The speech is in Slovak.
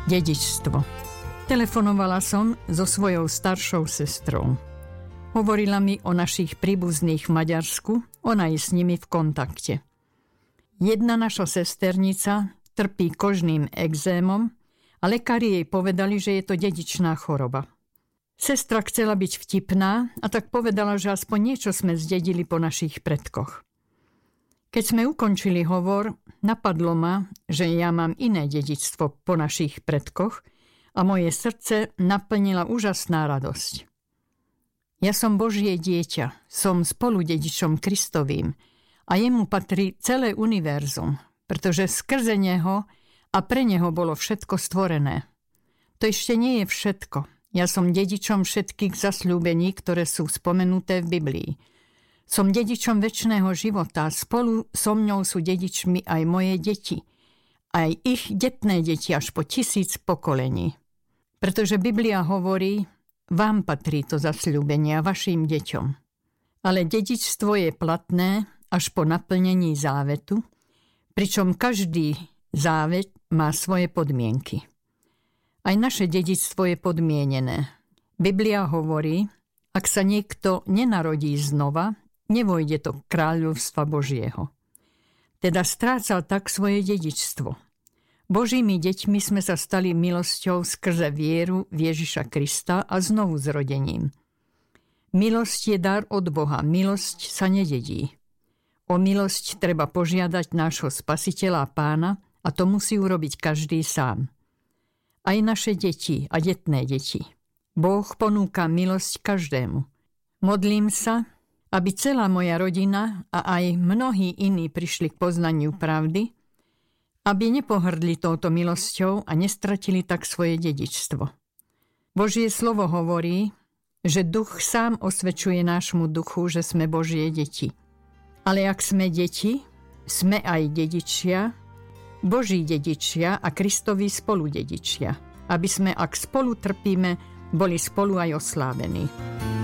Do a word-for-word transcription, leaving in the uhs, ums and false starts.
Dedičstvo. Telefonovala som so svojou staršou sestrou. Hovorila mi o našich príbuzných v Maďarsku, ona je s nimi v kontakte. Jedna naša sesternica trpí kožným ekzémom a lekári jej povedali, že je to dedičná choroba. Sestra chcela byť vtipná a tak povedala, že aspoň niečo sme zdedili po našich predkoch. Keď sme ukončili hovor, napadlo ma, že ja mám iné dedičstvo po našich predkoch a moje srdce naplnila úžasná radosť. Ja som Božie dieťa, som spoludedičom Kristovým a jemu patrí celé univerzum, pretože skrze neho a pre neho bolo všetko stvorené. To ešte nie je všetko. Ja som dedičom všetkých zasľúbení, ktoré sú spomenuté v Biblii. Som dedičom večného života, spolu so mňou sú dedičmi aj moje deti, aj ich detné deti až po tisíc pokolení. Pretože Biblia hovorí, vám patrí to zasľúbenie a vašim deťom. Ale dedičstvo je platné až po naplnení závetu, pričom každý závet má svoje podmienky. Aj naše dedičstvo je podmienené. Biblia hovorí, ak sa niekto nenarodí znova, nevojde do kráľovstva Božieho. Teda strácal tak svoje dedičstvo. Božími deťmi sme sa stali milosťou skrze vieru v Ježiša Krista a znovu zrodením. Milosť je dar od Boha, milosť sa nededí. O milosť treba požiadať nášho Spasiteľa a Pána a to musí urobiť každý sám. Aj naše deti a detné deti. Boh ponúka milosť každému. Modlím sa, aby celá moja rodina a aj mnohí iní prišli k poznaniu pravdy, aby nepohrdli touto milosťou a nestratili tak svoje dedičstvo. Božie slovo hovorí, že duch sám osvedčuje nášmu duchu, že sme Božie deti. Ale ak sme deti, sme aj dedičia, Boží dedičia a Kristovi spoludedičia, aby sme, ak spolu trpíme, boli spolu aj oslávení.